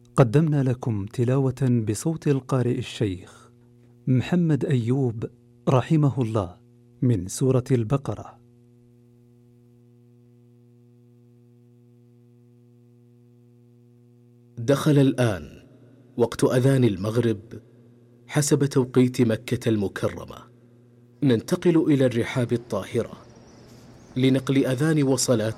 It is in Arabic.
قدمنا لكم تلاوة بصوت القارئ الشيخ محمد أيوب رحمه الله من سورة البقرة. دخل الآن وقت أذان المغرب حسب توقيت مكة المكرمة. ننتقل إلى الرحاب الطاهرة لنقل أذان وصلاة